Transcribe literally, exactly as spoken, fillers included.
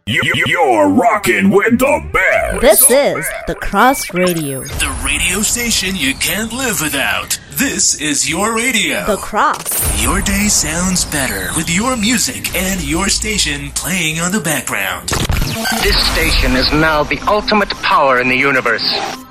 You, you're rocking with the best. This is The Cross Radio. The radio station you can't live without. This is your radio. The Cross. Your day sounds better with your music and your station playing on the background. This station is now the ultimate power in the universe.